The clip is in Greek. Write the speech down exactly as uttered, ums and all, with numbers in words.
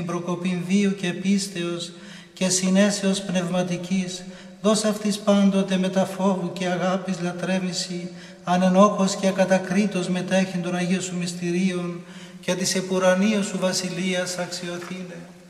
προκοπήν βίου και πίστεως και συνέσεως πνευματικής, δώσ' αυτής πάντοτε μετά φόβου και αγάπης λατρεύηση, ανενόχως και ακατακρίτως μετέχει των Αγίων Σου μυστηρίων και της επουρανίας Σου βασιλείας αξιοθήνε.